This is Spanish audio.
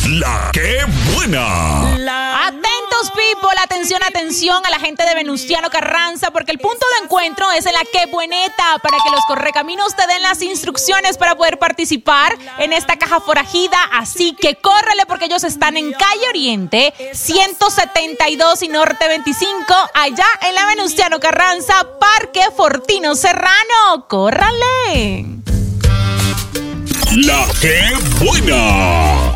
La que buena. Atentos, people, atención a la gente de Venustiano Carranza, porque el punto de encuentro es en la que bueneta, para que los correcaminos te den las instrucciones para poder participar en esta caja forajida. Así que córrele, porque ellos están en calle Oriente 172 y Norte 25, allá en la Venustiano Carranza, Parque Fortino Serrano. ¡Córrale! La que buena.